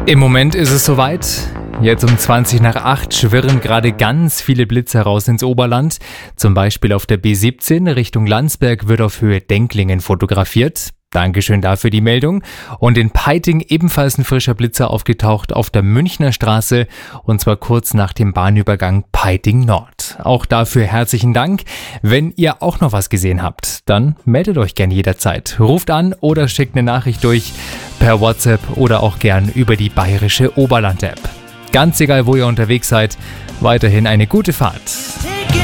Im Moment ist es soweit. Jetzt um 7:20 schwirren gerade ganz viele Blitze raus ins Oberland. Zum Beispiel auf der B17 Richtung Landsberg wird auf Höhe Denklingen fotografiert. Dankeschön dafür die Meldung. Und in Peiting ebenfalls ein frischer Blitzer aufgetaucht auf der Münchner Straße und zwar kurz nach dem Bahnübergang Peiting Nord. Auch dafür herzlichen Dank. Wenn ihr auch noch was gesehen habt, dann meldet euch gern jederzeit. Ruft an oder schickt eine Nachricht durch per WhatsApp oder auch gern über die Bayerische Oberland-App. Ganz egal, wo ihr unterwegs seid, weiterhin eine gute Fahrt.